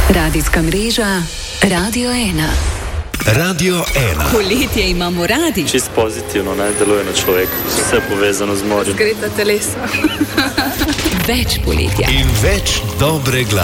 Radijska mreža Radio 1. Radio 1. Poletje imamo radi. Čist pozitivno, ne, deluje na človeka. Vse povezano z morjem. Zgreta telesa. Več poletja. In več dobre glasbe.